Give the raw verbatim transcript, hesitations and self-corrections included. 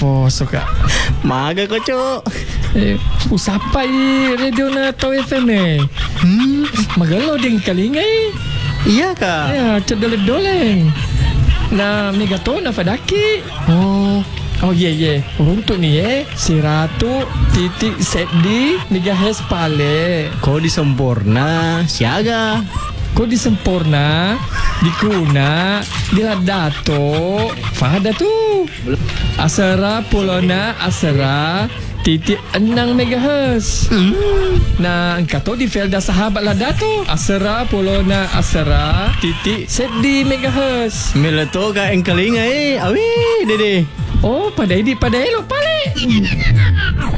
Fo suka. Maga ko, Cuk. Eh, usapay radio na to F M eh. Hmm? Magalo ding kalingay. Iya ka? Ya, cedoleng-doleng. Na megato na fadaki. Oh, Oh ye ye. Untuk ni eh si Ratu titik set di megahertz pale. kau di sempurna, siaga. Kau di sempurna, di kuna, di ladato. Fahada tu. Asara pulona asara titik enam megahertz. Hmm. Nah, engkau di Felda sahabat ladato. Asara pulona asara titik set di megahertz. Meleto ka ang kalinga eh. Awi, dede. Oh, pada ini pada elok pale.